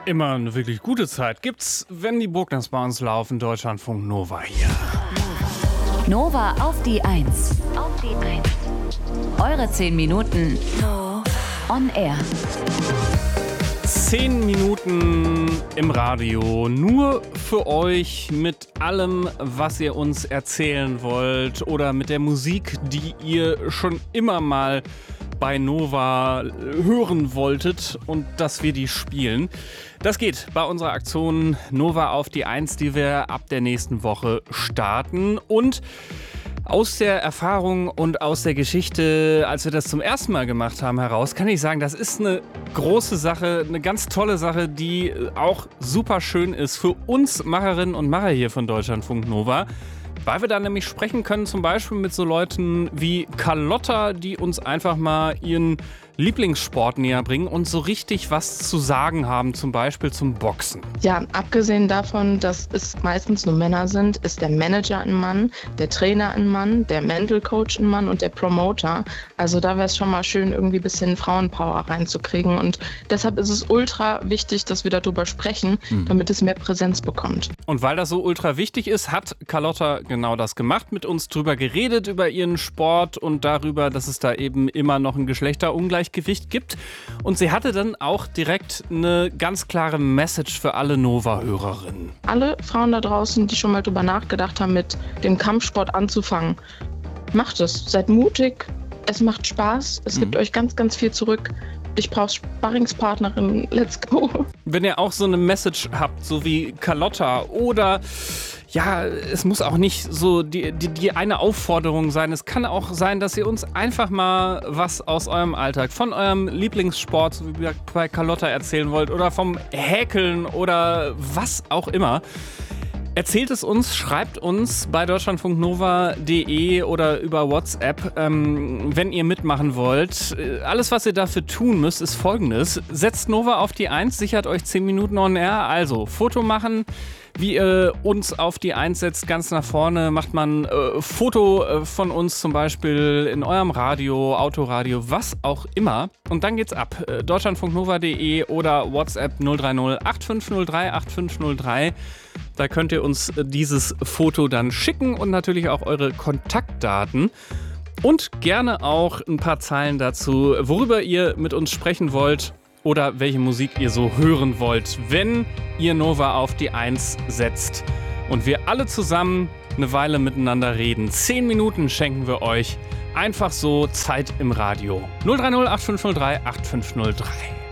Immer eine wirklich gute Zeit gibt's, wenn die Burgners bei uns laufen. Deutschlandfunk Nova hier. Nova auf die 1. Eure 10 Minuten on air. 10 Minuten im Radio, nur für euch mit allem, was ihr uns erzählen wollt oder mit der Musik, die ihr schon immer mal bei Nova hören wolltet und dass wir die spielen. Das geht bei unserer Aktion Nova auf die 1, die wir ab der nächsten Woche starten. Und aus der Erfahrung und aus der Geschichte, als wir das zum ersten Mal gemacht haben, heraus, kann ich sagen, das ist eine große Sache, eine ganz tolle Sache, die auch super schön ist für uns Macherinnen und Macher hier von Deutschlandfunk Nova. Weil wir da nämlich sprechen können, zum Beispiel mit so Leuten wie Carlotta, die uns einfach mal ihren Lieblingssport näher bringen und so richtig was zu sagen haben, zum Beispiel zum Boxen. Ja, abgesehen davon, dass es meistens nur Männer sind, ist der Manager ein Mann, der Trainer ein Mann, der Mental Coach ein Mann und der Promoter. Also da wäre es schon mal schön, irgendwie ein bisschen Frauenpower reinzukriegen. Und deshalb ist es ultra wichtig, dass wir darüber sprechen, damit es mehr Präsenz bekommt. Und weil das so ultra wichtig ist, hat Carlotta genau das gemacht, mit uns drüber geredet, über ihren Sport und darüber, dass es da eben immer noch ein Geschlechterungleichgewicht gibt. Und sie hatte dann auch direkt eine ganz klare Message für alle Nova-Hörerinnen. Alle Frauen da draußen, die schon mal drüber nachgedacht haben, mit dem Kampfsport anzufangen, macht es. Seid mutig, es macht Spaß, es gibt euch ganz, ganz viel zurück. Ich brauche Sparringspartnerin, let's go. Wenn ihr auch so eine Message habt, so wie Carlotta oder ja, es muss auch nicht so die eine Aufforderung sein. Es kann auch sein, dass ihr uns einfach mal was aus eurem Alltag, von eurem Lieblingssport, so wie bei Carlotta, erzählen wollt oder vom Häkeln oder was auch immer. Erzählt es uns, schreibt uns bei deutschlandfunknova.de oder über WhatsApp, wenn ihr mitmachen wollt. Alles, was ihr dafür tun müsst, ist Folgendes. Setzt Nova auf die 1, sichert euch 10 Minuten on air. Also Foto machen, wie ihr uns auf die 1 setzt, ganz nach vorne. Macht man Foto von uns zum Beispiel in eurem Radio, Autoradio, was auch immer. Und dann geht's ab. deutschlandfunknova.de oder WhatsApp 030 8503 8503. Da könnt ihr uns dieses Foto dann schicken und natürlich auch eure Kontaktdaten. Und gerne auch ein paar Zeilen dazu, worüber ihr mit uns sprechen wollt oder welche Musik ihr so hören wollt, wenn ihr Nova auf die 1 setzt und wir alle zusammen eine Weile miteinander reden. 10 Minuten schenken wir euch. Einfach so Zeit im Radio. 030 8503 8503.